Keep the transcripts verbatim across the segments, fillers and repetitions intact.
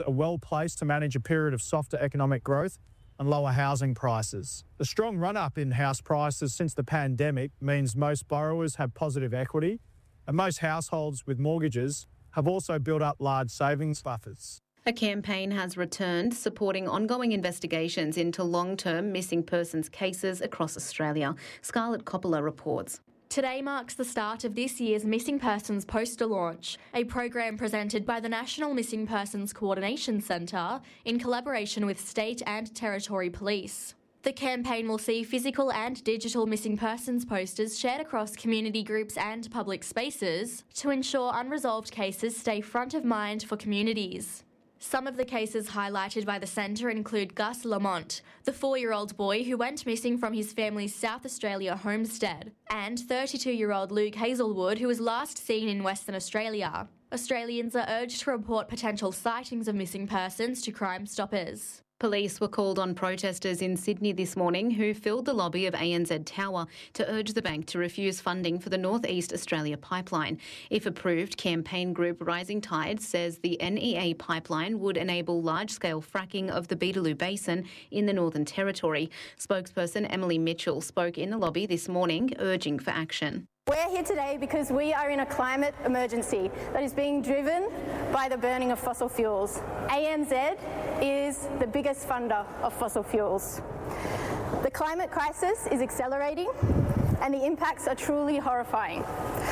are well placed to manage a period of softer economic growth and lower housing prices. The strong run-up in house prices since the pandemic means most borrowers have positive equity, and most households with mortgages have also built up large savings buffers. A campaign has returned supporting ongoing investigations into long-term missing persons cases across Australia. Scarlett Coppola reports. Today marks the start of this year's Missing Persons Poster Launch, a program presented by the National Missing Persons Coordination Centre in collaboration with state and territory police. The campaign will see physical and digital missing persons posters shared across community groups and public spaces to ensure unresolved cases stay front of mind for communities. Some of the cases highlighted by the centre include Gus Lamont, the four-year-old boy who went missing from his family's South Australia homestead, and thirty-two-year-old Luke Hazelwood, who was last seen in Western Australia. Australians are urged to report potential sightings of missing persons to Crime Stoppers. Police were called on protesters in Sydney this morning who filled the lobby of A N Z Tower to urge the bank to refuse funding for the North East Australia pipeline. If approved, campaign group Rising Tide says the N E A pipeline would enable large-scale fracking of the Beetaloo Basin in the Northern Territory. Spokesperson Emily Mitchell spoke in the lobby this morning, urging for action. We're here today because we are in a climate emergency that is being driven by the burning of fossil fuels. A N Z is the biggest funder of fossil fuels. The climate crisis is accelerating and the impacts are truly horrifying.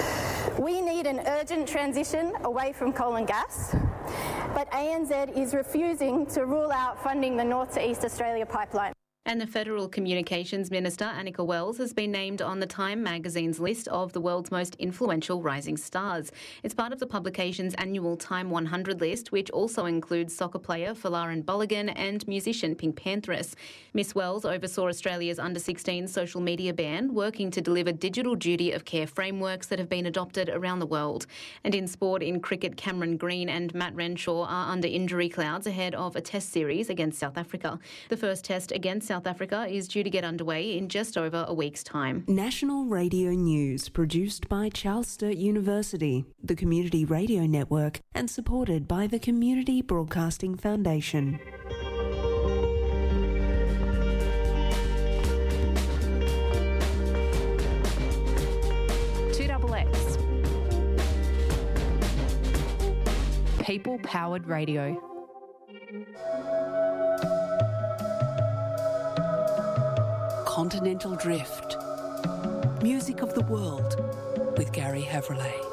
We need an urgent transition away from coal and gas, but A N Z is refusing to rule out funding the North to East Australia pipeline. And the Federal Communications Minister, Annika Wells, has been named on the Time magazine's list of the world's most influential rising stars. It's part of the publication's annual Time one hundred list, which also includes soccer player Folarin Balogun and musician Pink Panthers. Miss Wells oversaw Australia's under sixteen social media ban, working to deliver digital duty of care frameworks that have been adopted around the world. And in sport, in cricket, Cameron Green and Matt Renshaw are under injury clouds ahead of a test series against South Africa. The first test against South Africa is due to get underway in just over a week's time. National Radio News, produced by Charles Sturt University, the Community Radio Network, and supported by the Community Broadcasting Foundation. two X X. People-powered radio. Continental Drift. Music of the World with Gary Havrillay.